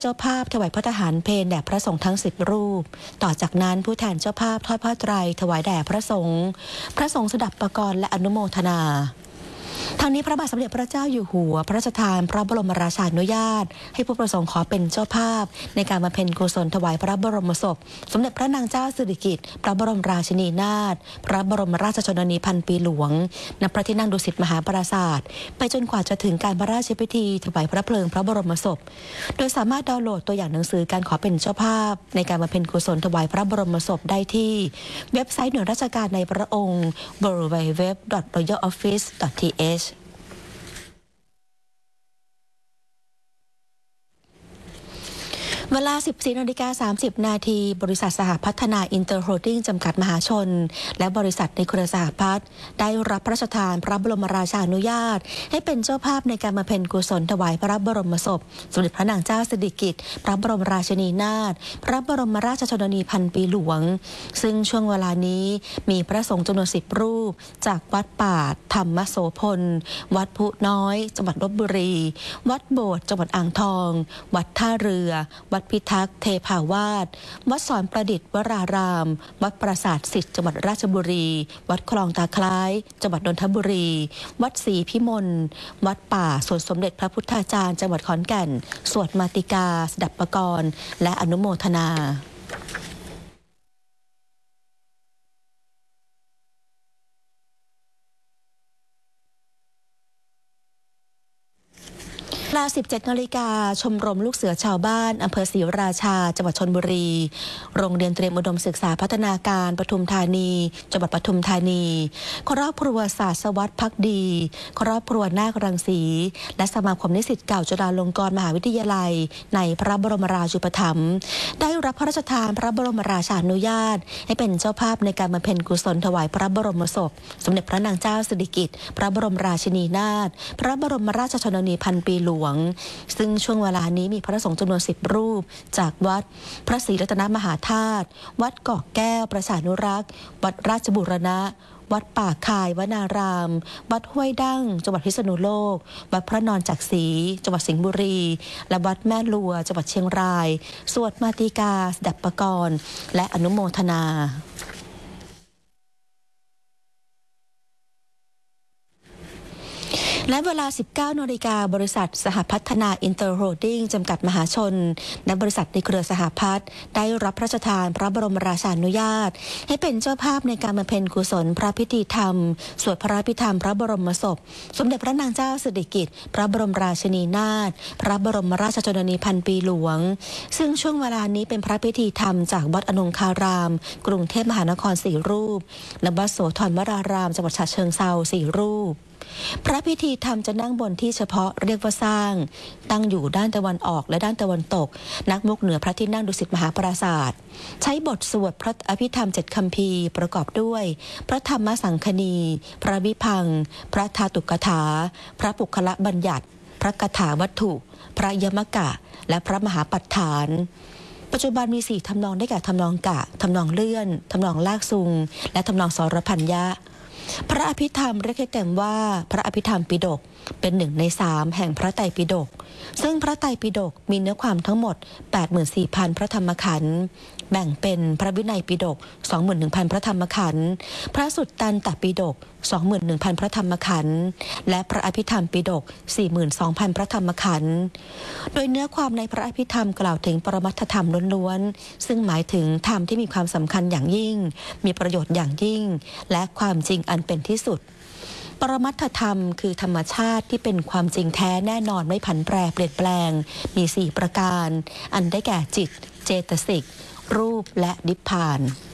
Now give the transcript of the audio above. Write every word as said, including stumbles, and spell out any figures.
เจ้าภาพถวายพระทหารเพลแด่พระสงฆ์ทั้งสิบรูปต่อจากนั้นผู้แทนเจ้าภาพทอดผ้าไตรถวายแด่พระสงฆ์พระสงฆ์สดับประกรณ์และอนุโมทนาทางนี้พระบาทสมเด็จพระเจ้าอยู่หัวพระราชทานพระบรมราชานุญาตให้ผู้ประสงค์ขอเป็นเจ้าภาพในการบำเพ็ญกุศลถวายพระบรมศพสมเด็จพระนางเจ้าสิริกิติ์พระบรมราชินีนาถพระบรมราชชนนีพันปีหลวงณพระที่นั่งดุสิตมหาปราสาทไปจนกว่าจะถึงการพระราชพิธีถวายพระเพลิงพระบรมศพโดยสามารถดาวน์โหลดตัวอย่างหนังสือการขอเป็นเจ้าภาพในการบำเพ็ญกุศลถวายพระบรมศพได้ที่เว็บไซต์หน่วยราชการในพระองค์ ดับเบิลยู ดับเบิลยู ดับเบิลยู ดอท รอยัลออฟฟิศ ดอท ที เอชเวลา สิบสี่นาฬิกาสามสิบนาทีบริษัทสหพัฒนาอินเตอร์โฮลดิ้งจำกัดมหาชนและบริษัทในเครือสหพัฒน์ได้รับพระราชทานพระบรมราชานุญาตให้เป็นเจ้าภาพในการบำเพ็ญกุศลถวายพระบรมศพสมเด็จพระนางเจ้าสิริกิติ์พระบรมราชินีนาถพระบรมราชชนนีพันปีหลวงซึ่งช่วงเวลานี้มีพระสงฆ์จำนวนสิบรูปจากวัดป่าธรรมโสพลวัดพุน้อยจังหวัดลพบุรีวัดโบสถ์จังหวัดอ่างทองวัดท่าเรือวัดพิทักษ์เทพาวาสวัดสอนประดิษฐ์วรารามวัดปราสาทศิษย์จังหวัดราชบุรีวัดคลองตาคล้ายจังหวัดนนทบุรีวัดศรีพิมลวัดป่าสวนสมเด็จพระพุทธาจารย์จังหวัดขอนแก่นสวดมาติกาสดับประกรณ์และอนุโมทนาเวลา สิบเจ็ดนาฬิกาชมรมลูกเสือชาวบ้านอำเภอศรีราชาจังหวัดชลบุรีโรงเรียนเตรียมอุดมศึกษาพัฒนาการปทุมธานีจังหวัดปทุมธานีครอบครัวศาสวัสดิ์พักดีครอบครัวนาครังสีและสมาคมนิสิตเก่าจุฬาลงกรณ์มหาวิทยาลัยในพระบรมราชูปถัมภ์ได้รับพระราชทานพระบรมราชานุญาตให้เป็นเจ้าภาพในการบำเพ็ญกุศลถวายพระบรมศพสมเด็จพระนางเจ้าสิริกิติ์พระบรมราชินีนาถพระบรมราชชนนีพันปีหลวงซึ่งช่วงเวลานี้มีพระสงฆ์จำนวนสิบรูปจากวัดพระศรีรัตนมหาธาตุวัดเกาะแก้วประชานุรักษ์วัดราชบูรณะวัดป่าคายวนารามวัดห้วยดั้งจังหวัดพิษณุโลกวัดพระนอนจักรีจังหวัดสิงห์บุรีและวัดแม่ลัวจังหวัดเชียงรายสวดมาติกาสดับประกรณ์และอนุโมทนาและเวลา สิบเก้านาฬิกาบริษัทสหพัฒนาอินเตอร์โฮลดิ้งจำกัดมหาชนและบริษัทในเครือสหพัฒน์ได้รับพระราชทานพระบรมราชานุญาตให้เป็นเจ้าภาพในการบำเพ็ญกุศลพระพิธีธรรมสวดพระพิธรรมพระบรมศพสมเด็จพระนางเจ้าสิริกิติ์พระบรมราชินีนาถพระบรมราชชนนีพันปีหลวงซึ่งช่วงเวลานี้เป็นพระพิธีธรรมจากวัดอนงคารามกรุงเทพมหานครสี่รูปและวัดโสธรวรารามจังหวัดฉะเชิงเทราสี่รูปพระพิธีธรรมจะนั่งบนที่เฉพาะเรียกว่าสร้างตั้งอยู่ด้านตะวันออกและด้านตะวันตกนักมุกเหนือพระที่นั่งดุสิตมหาปราสาทใช้บทสวดพระอภิธรรมเจ็ดคัมภีร์ประกอบด้วยพระธรรมสังคณีพระวิพังค์พระธาตุกถาพระปุคละบัญญัติพระคาถาวัตถุพระยมกะและพระมหาปัฏฐานปัจจุบันมีสี่ทำนองได้แก่ทำนองกะทำนองเลื่อนทำนองลากซุงและทำนองสรพัญญะพระอภิธรรมเรียกให้เต็มว่าพระอภิธรรมปิฎกเป็นหนึ่งในสามแห่งพระไตรปิฎกซึ่งพระไตรปิฎกมีเนื้อความทั้งหมด แปดหมื่นสี่พัน พระธรรมขันธ์แบ่งเป็นพระวินัยปิฎก สองหมื่นหนึ่งพัน พระธรรมขันธ์พระสุตตันตปิฎก สองหมื่นหนึ่งพัน พระธรรมขันธ์และพระอภิธรรมปิฎก สี่หมื่นสองพัน พระธรรมขันธ์โดยเนื้อความในพระอภิธรรมกล่าวถึงปรมัตถธรรมล้วนๆซึ่งหมายถึงธรรมที่มีความสำคัญอย่างยิ่งมีประโยชน์อย่างยิ่งและความจริงอันเป็นที่สุดปรมัตถธรรมคือธรรมชาติที่เป็นความจริงแท้แน่นอนไม่ผันแปรเปลี่ยนแปลงมีสี่ประการอันได้แก่จิตเจตสิกรูปและนิพพาน